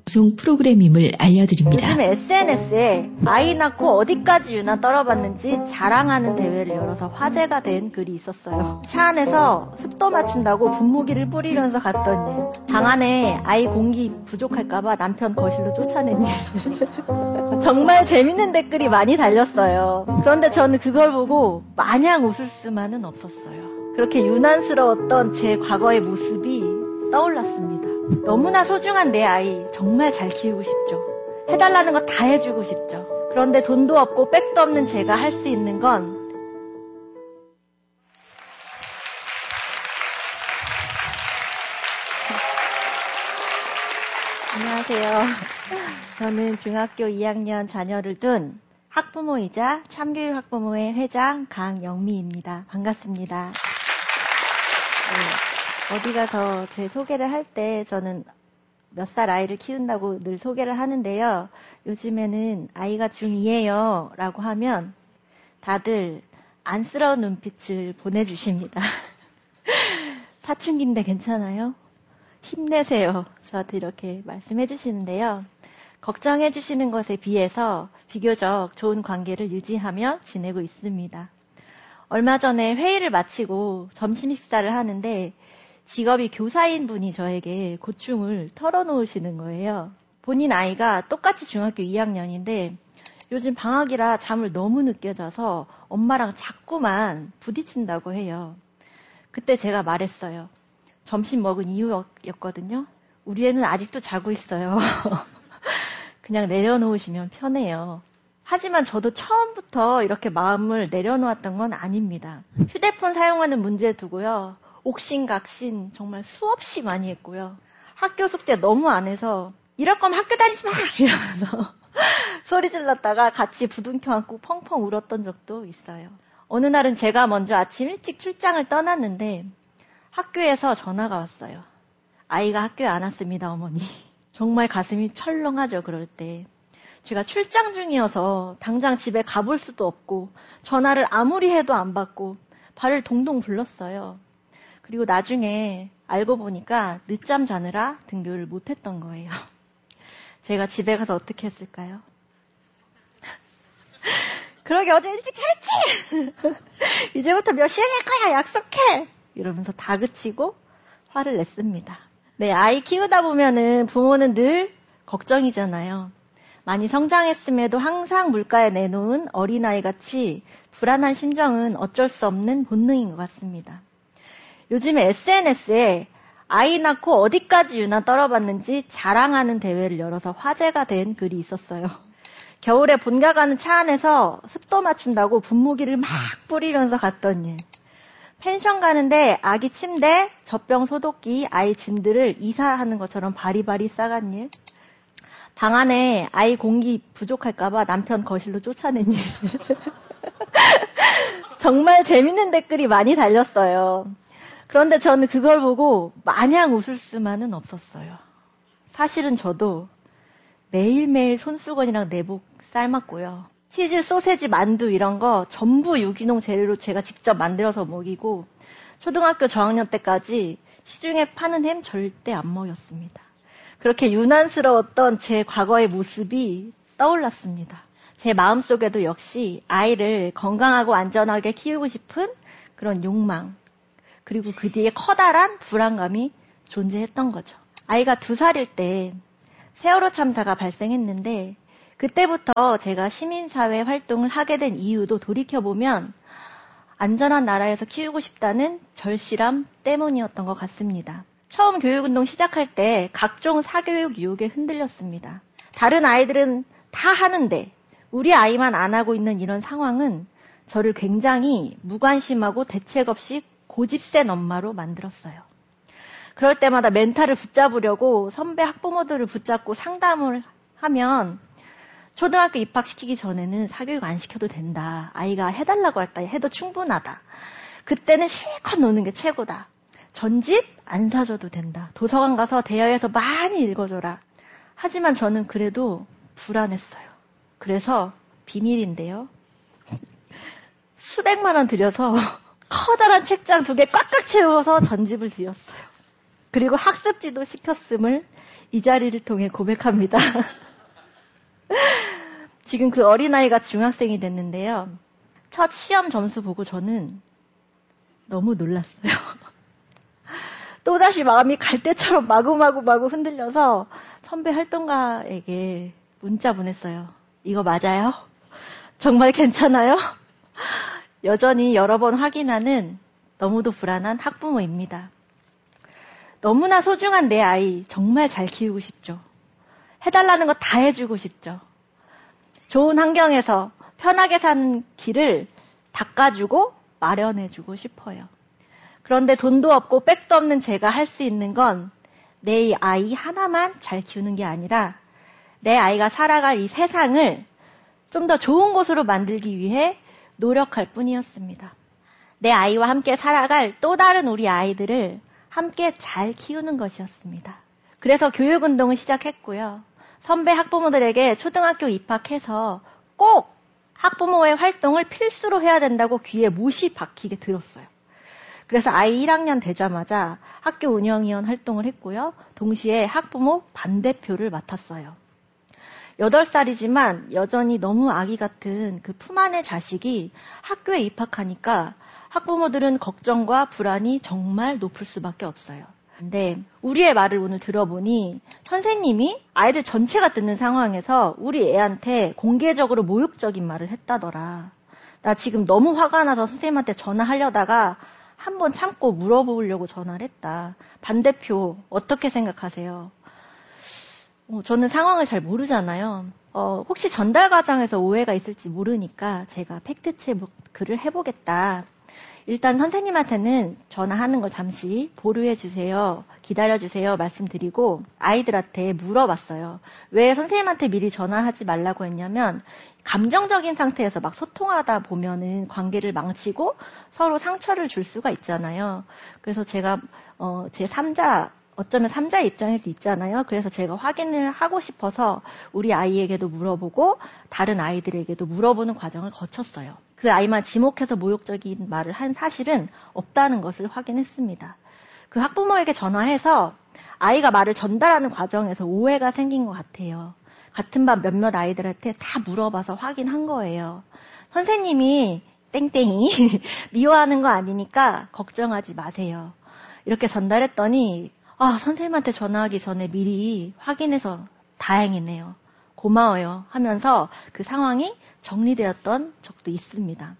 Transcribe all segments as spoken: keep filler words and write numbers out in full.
방송 프로그램임을 알려드립니다. 요즘 에스엔에스에 아이 낳고 어디까지 유난 떨어봤는지 자랑하는 대회를 열어서 화제가 된 글이 있었어요. 차 안에서 습도 맞춘다고 분무기를 뿌리면서 갔던 일. 방 안에 아이 공기 부족할까봐 남편 거실로 쫓아낸 일. 정말 재밌는 댓글이 많이 달렸어요. 그런데 저는 그걸 보고 마냥 웃을 수만은 없었어요. 그렇게 유난스러웠던 제 과거의 모습이 떠올랐습니다. 너무나 소중한 내 아이 정말 잘 키우고 싶죠. 해달라는 거 다 해주고 싶죠. 그런데 돈도 없고 백도 없는 제가 할 수 있는 건 안녕하세요. 저는 중학교 이 학년 자녀를 둔 학부모이자 참교육 학부모의 회장 강영미입니다. 반갑습니다. 네, 어디 가서 제 소개를 할 때 저는 몇 살 아이를 키운다고 늘 소개를 하는데요. 요즘에는 아이가 중이에요 라고 하면 다들 안쓰러운 눈빛을 보내주십니다. 사춘기인데 괜찮아요? 힘내세요. 저한테 이렇게 말씀해 주시는데요. 걱정해 주시는 것에 비해서 비교적 좋은 관계를 유지하며 지내고 있습니다. 얼마 전에 회의를 마치고 점심 식사를 하는데 직업이 교사인 분이 저에게 고충을 털어놓으시는 거예요. 본인 아이가 똑같이 중학교 이 학년인데 요즘 방학이라 잠을 너무 늦게 자서 엄마랑 자꾸만 부딪힌다고 해요. 그때 제가 말했어요. 점심 먹은 이후였거든요. 우리 애는 아직도 자고 있어요. 그냥 내려놓으시면 편해요. 하지만 저도 처음부터 이렇게 마음을 내려놓았던 건 아닙니다. 휴대폰 사용하는 문제 두고요. 옥신각신 정말 수없이 많이 했고요. 학교 숙제 너무 안 해서 이럴 거면 학교 다니지 마! 이러면서 소리 질렀다가 같이 부둥켜 안고 펑펑 울었던 적도 있어요. 어느 날은 제가 먼저 아침 일찍 출장을 떠났는데 학교에서 전화가 왔어요. 아이가 학교에 안 왔습니다, 어머니. 정말 가슴이 철렁하죠, 그럴 때. 제가 출장 중이어서 당장 집에 가볼 수도 없고 전화를 아무리 해도 안 받고 발을 동동 불렀어요. 그리고 나중에 알고 보니까 늦잠 자느라 등교를 못했던 거예요. 제가 집에 가서 어떻게 했을까요? 그러게 어제 일찍 잘했지! 이제부터 몇 시에 잘 거야, 약속해! 이러면서 다그치고 화를 냈습니다. 네, 아이 키우다 보면은 부모는 늘 걱정이잖아요. 많이 성장했음에도 항상 물가에 내놓은 어린아이같이 불안한 심정은 어쩔 수 없는 본능인 것 같습니다. 요즘에 에스엔에스에 아이 낳고 어디까지 유난 떨어봤는지 자랑하는 대회를 열어서 화제가 된 글이 있었어요. 겨울에 본가 가는 차 안에서 습도 맞춘다고 분무기를 막 뿌리면서 갔던 일. 펜션 가는데 아기 침대, 젖병 소독기, 아이 짐들을 이사하는 것처럼 바리바리 싸간 일. 방 안에 아이 공기 부족할까봐 남편 거실로 쫓아낸 일. 정말 재밌는 댓글이 많이 달렸어요. 그런데 저는 그걸 보고 마냥 웃을 수만은 없었어요. 사실은 저도 매일매일 손수건이랑 내복 삶았고요. 치즈, 소세지, 만두 이런 거 전부 유기농 재료로 제가 직접 만들어서 먹이고 초등학교 저학년 때까지 시중에 파는 햄 절대 안 먹였습니다. 그렇게 유난스러웠던 제 과거의 모습이 떠올랐습니다. 제 마음속에도 역시 아이를 건강하고 안전하게 키우고 싶은 그런 욕망, 그리고 그 뒤에 커다란 불안감이 존재했던 거죠. 아이가 두 살일 때 세월호 참사가 발생했는데 그때부터 제가 시민사회 활동을 하게 된 이유도 돌이켜보면 안전한 나라에서 키우고 싶다는 절실함 때문이었던 것 같습니다. 처음 교육운동 시작할 때 각종 사교육 유혹에 흔들렸습니다. 다른 아이들은 다 하는데 우리 아이만 안 하고 있는 이런 상황은 저를 굉장히 무관심하고 대책 없이 고집센 엄마로 만들었어요. 그럴 때마다 멘탈을 붙잡으려고 선배 학부모들을 붙잡고 상담을 하면 초등학교 입학시키기 전에는 사교육 안 시켜도 된다. 아이가 해달라고 할 때 해도 충분하다. 그때는 실컷 노는 게 최고다. 전집 안 사줘도 된다. 도서관 가서 대여해서 많이 읽어줘라. 하지만 저는 그래도 불안했어요. 그래서 비밀인데요. 수백만 원 들여서 커다란 책장 두 개 꽉꽉 채워서 전집을 드렸어요. 그리고 학습지도 시켰음을 이 자리를 통해 고백합니다. 지금 그 어린아이가 중학생이 됐는데요. 첫 시험 점수 보고 저는 너무 놀랐어요. 또다시 마음이 갈대처럼 마구마구마구 흔들려서 선배 활동가에게 문자 보냈어요. 이거 맞아요? 정말 괜찮아요? 여전히 여러 번 확인하는 너무도 불안한 학부모입니다. 너무나 소중한 내 아이 정말 잘 키우고 싶죠. 해달라는 거 다 해주고 싶죠. 좋은 환경에서 편하게 사는 길을 닦아주고 마련해주고 싶어요. 그런데 돈도 없고 백도 없는 제가 할 수 있는 건 내 아이 하나만 잘 키우는 게 아니라 내 아이가 살아갈 이 세상을 좀 더 좋은 곳으로 만들기 위해 노력할 뿐이었습니다. 내 아이와 함께 살아갈 또 다른 우리 아이들을 함께 잘 키우는 것이었습니다. 그래서 교육운동을 시작했고요. 선배 학부모들에게 초등학교 입학해서 꼭 학부모의 활동을 필수로 해야 된다고 귀에 못이 박히게 들었어요. 그래서 아이 일 학년 되자마자 학교 운영위원 활동을 했고요. 동시에 학부모 반대표를 맡았어요. 여덟 살이지만 여전히 너무 아기 같은 그 품 안의 자식이 학교에 입학하니까 학부모들은 걱정과 불안이 정말 높을 수밖에 없어요. 근데 우리의 말을 오늘 들어보니 선생님이 아이들 전체가 듣는 상황에서 우리 애한테 공개적으로 모욕적인 말을 했다더라. 나 지금 너무 화가 나서 선생님한테 전화하려다가 한번 참고 물어보려고 전화를 했다. 반대표 어떻게 생각하세요? 어, 저는 상황을 잘 모르잖아요. 어, 혹시 전달 과정에서 오해가 있을지 모르니까 제가 팩트체크를 해보겠다. 일단 선생님한테는 전화하는 거 잠시 보류해 주세요. 기다려 주세요. 말씀드리고 아이들한테 물어봤어요. 왜 선생님한테 미리 전화하지 말라고 했냐면 감정적인 상태에서 막 소통하다 보면은 관계를 망치고 서로 상처를 줄 수가 있잖아요. 그래서 제가 어, 제 삼자 어쩌면 삼자의 입장에서 있잖아요. 그래서 제가 확인을 하고 싶어서 우리 아이에게도 물어보고 다른 아이들에게도 물어보는 과정을 거쳤어요. 그 아이만 지목해서 모욕적인 말을 한 사실은 없다는 것을 확인했습니다. 그 학부모에게 전화해서 아이가 말을 전달하는 과정에서 오해가 생긴 것 같아요. 같은 반 몇몇 아이들한테 다 물어봐서 확인한 거예요. 선생님이 땡땡이 미워하는 거 아니니까 걱정하지 마세요. 이렇게 전달했더니 아, 선생님한테 전화하기 전에 미리 확인해서 다행이네요. 고마워요 하면서 그 상황이 정리되었던 적도 있습니다.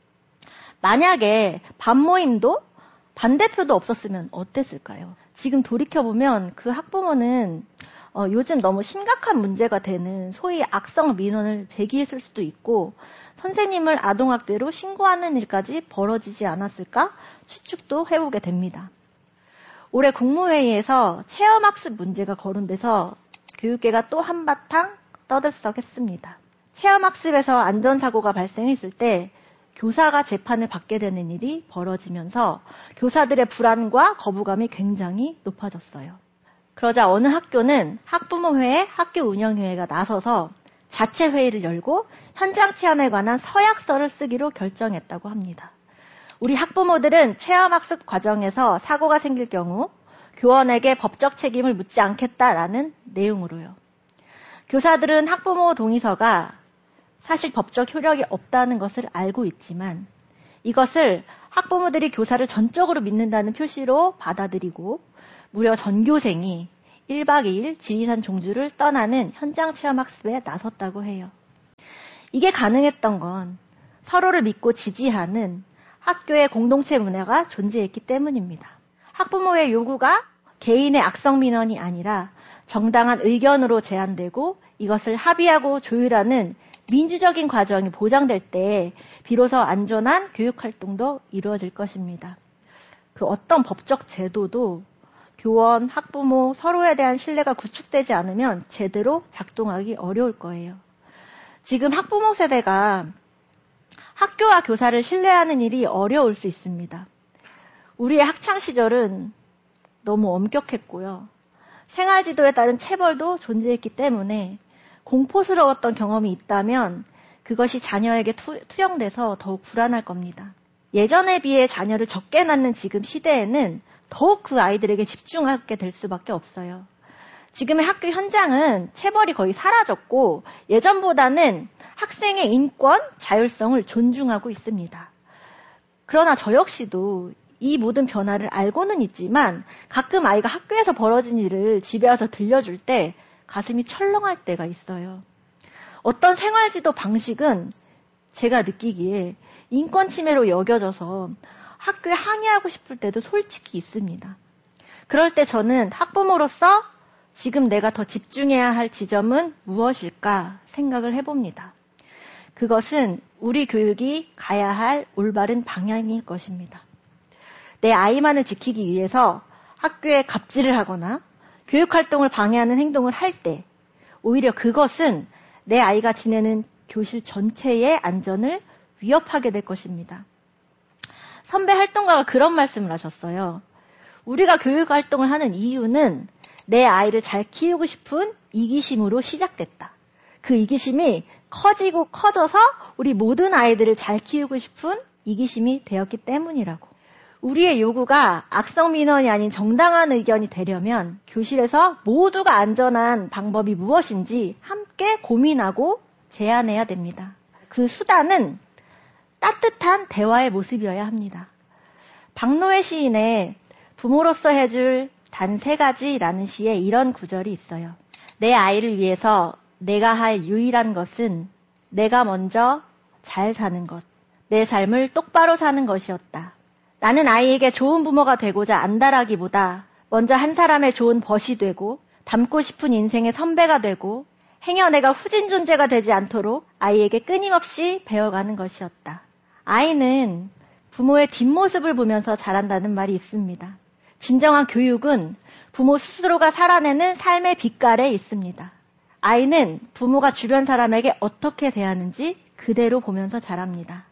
만약에 반모임도 반대표도 없었으면 어땠을까요? 지금 돌이켜보면 그 학부모는 어, 요즘 너무 심각한 문제가 되는 소위 악성 민원을 제기했을 수도 있고 선생님을 아동학대로 신고하는 일까지 벌어지지 않았을까 추측도 해보게 됩니다. 올해 국무회의에서 체험학습 문제가 거론돼서 교육계가 또 한바탕 떠들썩했습니다. 체험학습에서 안전사고가 발생했을 때 교사가 재판을 받게 되는 일이 벌어지면서 교사들의 불안과 거부감이 굉장히 높아졌어요. 그러자 어느 학교는 학부모회의, 학교 운영회의가 나서서 자체 회의를 열고 현장 체험에 관한 서약서를 쓰기로 결정했다고 합니다. 우리 학부모들은 체험학습 과정에서 사고가 생길 경우 교원에게 법적 책임을 묻지 않겠다라는 내용으로요. 교사들은 학부모 동의서가 사실 법적 효력이 없다는 것을 알고 있지만 이것을 학부모들이 교사를 전적으로 믿는다는 표시로 받아들이고 무려 전교생이 일 박 이 일 지리산 종주를 떠나는 현장 체험학습에 나섰다고 해요. 이게 가능했던 건 서로를 믿고 지지하는 학교의 공동체 문화가 존재했기 때문입니다. 학부모의 요구가 개인의 악성 민원이 아니라 정당한 의견으로 제안되고 이것을 합의하고 조율하는 민주적인 과정이 보장될 때 비로소 안전한 교육활동도 이루어질 것입니다. 그 어떤 법적 제도도 교원, 학부모 서로에 대한 신뢰가 구축되지 않으면 제대로 작동하기 어려울 거예요. 지금 학부모 세대가 학교와 교사를 신뢰하는 일이 어려울 수 있습니다. 우리의 학창시절은 너무 엄격했고요. 생활지도에 따른 체벌도 존재했기 때문에 공포스러웠던 경험이 있다면 그것이 자녀에게 투, 투영돼서 더욱 불안할 겁니다. 예전에 비해 자녀를 적게 낳는 지금 시대에는 더욱 그 아이들에게 집중하게 될 수밖에 없어요. 지금의 학교 현장은 체벌이 거의 사라졌고 예전보다는 학생의 인권, 자율성을 존중하고 있습니다. 그러나 저 역시도 이 모든 변화를 알고는 있지만 가끔 아이가 학교에서 벌어진 일을 집에 와서 들려줄 때 가슴이 철렁할 때가 있어요. 어떤 생활지도 방식은 제가 느끼기에 인권 침해로 여겨져서 학교에 항의하고 싶을 때도 솔직히 있습니다. 그럴 때 저는 학부모로서 지금 내가 더 집중해야 할 지점은 무엇일까 생각을 해봅니다. 그것은 우리 교육이 가야 할 올바른 방향일 것입니다. 내 아이만을 지키기 위해서 학교에 갑질을 하거나 교육활동을 방해하는 행동을 할 때 오히려 그것은 내 아이가 지내는 교실 전체의 안전을 위협하게 될 것입니다. 선배 활동가가 그런 말씀을 하셨어요. 우리가 교육활동을 하는 이유는 내 아이를 잘 키우고 싶은 이기심으로 시작됐다. 그 이기심이 커지고 커져서 우리 모든 아이들을 잘 키우고 싶은 이기심이 되었기 때문이라고. 우리의 요구가 악성민원이 아닌 정당한 의견이 되려면 교실에서 모두가 안전한 방법이 무엇인지 함께 고민하고 제안해야 됩니다. 그 수단은 따뜻한 대화의 모습이어야 합니다. 박노해 시인의 부모로서 해줄 단 세 가지라는 시에 이런 구절이 있어요. 내 아이를 위해서 내가 할 유일한 것은 내가 먼저 잘 사는 것, 내 삶을 똑바로 사는 것이었다. 나는 아이에게 좋은 부모가 되고자 안달하기보다 먼저 한 사람의 좋은 벗이 되고 닮고 싶은 인생의 선배가 되고 행여 내가 후진 존재가 되지 않도록 아이에게 끊임없이 배워가는 것이었다. 아이는 부모의 뒷모습을 보면서 자란다는 말이 있습니다. 진정한 교육은 부모 스스로가 살아내는 삶의 빛깔에 있습니다. 아이는 부모가 주변 사람에게 어떻게 대하는지 그대로 보면서 자랍니다.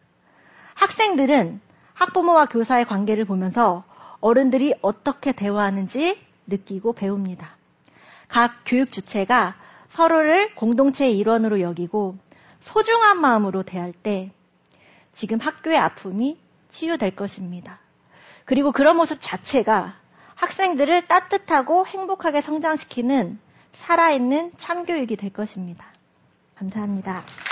학생들은 학부모와 교사의 관계를 보면서 어른들이 어떻게 대화하는지 느끼고 배웁니다. 각 교육 주체가 서로를 공동체의 일원으로 여기고 소중한 마음으로 대할 때 지금 학교의 아픔이 치유될 것입니다. 그리고 그런 모습 자체가 학생들을 따뜻하고 행복하게 성장시키는 살아있는 참교육이 될 것입니다. 감사합니다.